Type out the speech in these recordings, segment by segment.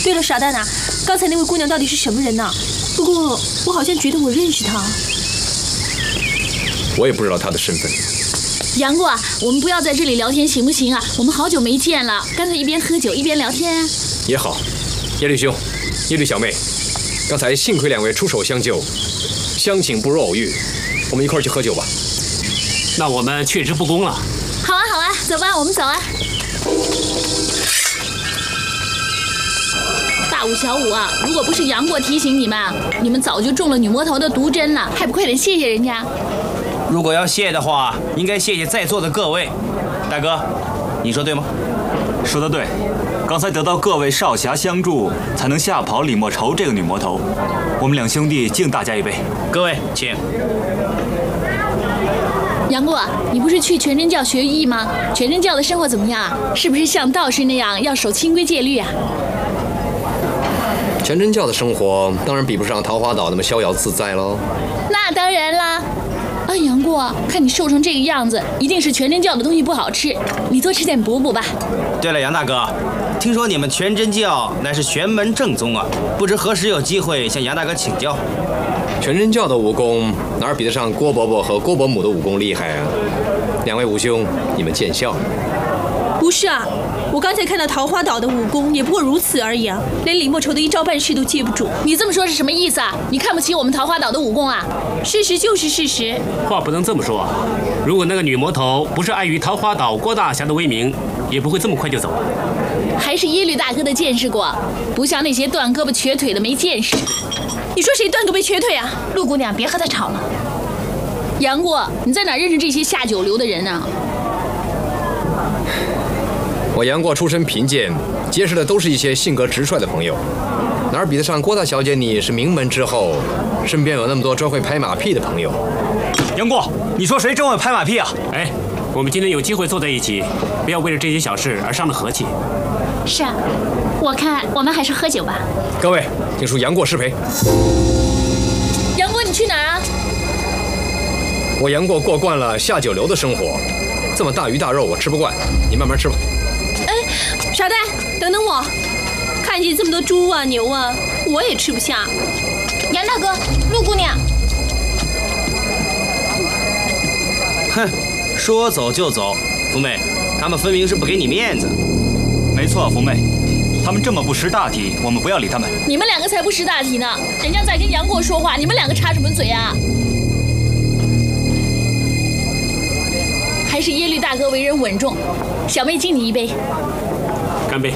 对了，傻蛋啊，刚才那位姑娘到底是什么人呢？不过我好像觉得我认识她。 我也不知道她的身份。 杨过啊，我们不要在这里聊天行不行啊？我们好久没见了，干脆一边喝酒一边聊天啊。 也好，耶律兄，耶律小妹，刚才幸亏两位出手相救，相请不如偶遇，我们一块儿去喝酒吧。 那我们却之不恭了。 好啊好啊，走吧，我们走啊。大武小武啊，如果不是杨过提醒你们，你们早就中了女魔头的毒针了，还不快点谢谢人家？ 如果要谢的话，应该谢谢在座的各位。大哥，你说对吗？ 说得对，刚才得到各位少侠相助，才能吓跑李莫愁这个女魔头。我们两兄弟敬大家一杯。 各位，请。 杨过，你不是去全真教学艺吗？全真教的生活怎么样啊？是不是像道士那样要守清规戒律啊？ 全真教的生活当然比不上桃花岛那么逍遥自在喽。 那当然啦。啊，杨过，看你瘦成这个样子，一定是全真教的东西不好吃，你多吃点补补吧。 对了，杨大哥，听说你们全真教乃是玄门正宗啊，不知何时有机会向杨大哥请教。 全真教的武功哪儿比得上郭伯伯和郭伯母的武功厉害啊？两位武兄，你们见笑。 不是啊，我刚才看到桃花岛的武功也不过如此而已啊，连李莫愁的一招半式都接不住。 你这么说是什么意思啊？你看不起我们桃花岛的武功啊？ 事实就是事实。 话不能这么说，如果那个女魔头不是碍于桃花岛郭大侠的威名，也不会这么快就走。 还是耶律大哥的见识过，不像那些断胳膊瘸腿的没见识。 你说谁断胳膊瘸腿啊？ 陆姑娘，别和他吵了。杨过，你在哪认识这些下九流的人呢？ 我杨过出身贫贱，结识的都是一些性格直率的朋友，哪儿比得上郭大小姐你是名门之后，身边有那么多专会拍马屁的朋友。 杨过，你说谁专会拍马屁啊？ 哎，我们今天有机会坐在一起，不要为了这些小事而伤了和气。 是啊，我看我们还是喝酒吧。 各位，请恕杨过失陪。 杨过，你去哪儿啊？ 我杨过过惯了下九流的生活，这么大鱼大肉我吃不惯，你慢慢吃吧。 哎，傻蛋，等等我！看见这么多猪啊牛啊，我也吃不下。 杨大哥，陆姑娘。 哼，说走就走，福妹，他们分明是不给你面子。 没错，福妹，他们这么不识大体，我们不要理他们。 你们两个才不识大体呢，人家在跟杨过说话，你们两个插什么嘴啊？还是耶律大哥为人稳重，小妹敬你一杯。 干杯！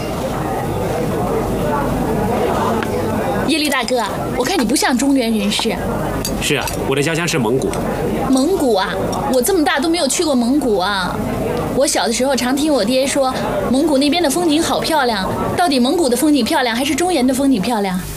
耶律大哥，我看你不像中原人士。 是啊，我的家乡是蒙古。 蒙古啊，我这么大都没有去过蒙古啊。我小的时候常听我爹说，蒙古那边的风景好漂亮。到底蒙古的风景漂亮，还是中原的风景漂亮？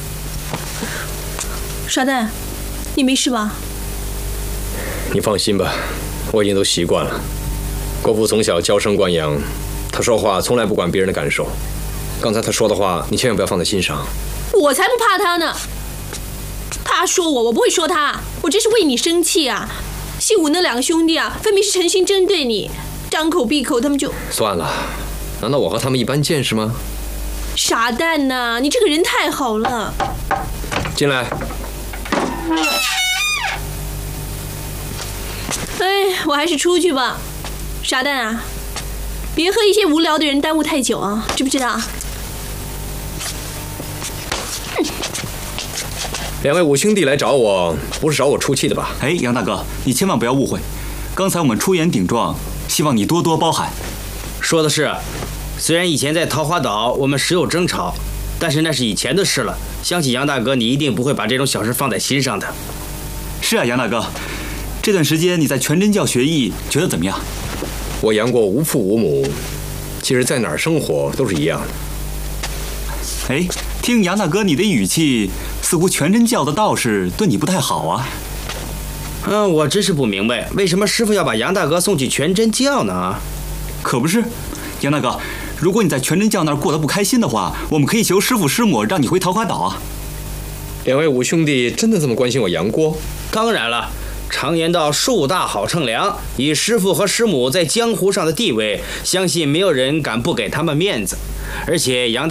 傻蛋，你没事吧？ 你放心吧，我已经都习惯了。国父从小娇生惯养，他说话从来不管别人的感受。刚才他说的话，你千万不要放在心上。 我才不怕他呢！他说我，我不会说他，我真是为你生气啊！姓武那两个兄弟啊，分明是诚心针对你，张口闭口他们就…… 算了，难道我和他们一般见识吗？ 傻蛋呐，你这个人太好了。 进来。 哎，我还是出去吧。傻蛋啊，别和一些无聊的人耽误太久啊，知不知道？ 两位五兄弟来找我，不是找我出气的吧？ 哎，杨大哥，你千万不要误会，刚才我们出言顶撞，希望你多多包涵。 说的是，虽然以前在桃花岛我们时有争吵，但是那是以前的事了。相信杨大哥，你一定不会把这种小事放在心上的。 是啊，杨大哥，这段时间你在全真教学艺，觉得怎么样？ 我杨过无父无母，其实在哪儿生活都是一样的。 哎，听杨大哥你的语气，似乎全真教的道士对你不太好啊。 我真是不明白，为什么师傅要把杨大哥送去全真教呢？ 可不是，杨大哥，如果你在全真教那儿过得不开心的话，我们可以求师傅师母让你回桃花岛啊。 两位五兄弟真的这么关心我杨过？ 当然了，常言道树大好乘凉，以师傅和师母在江湖上的地位，相信没有人敢不给他们面子。而且杨大